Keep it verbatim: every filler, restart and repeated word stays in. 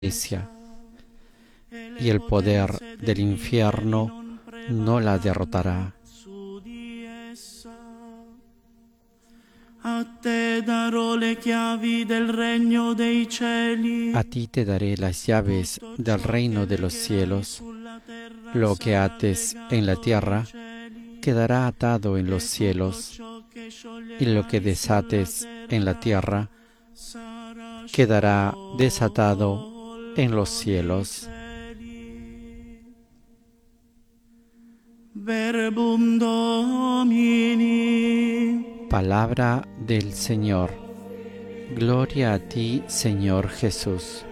Iglesia, y el poder del infierno no la derrotará. A te darò le chiavi del regno dei cieli. A ti te daré las llaves del reino de los cielos. Lo que ates en la tierra quedará atado en los cielos, y lo que desates en la tierra quedará desatado en los cielos. Verbum Domini. Palabra del Señor. Gloria a ti, Señor Jesús.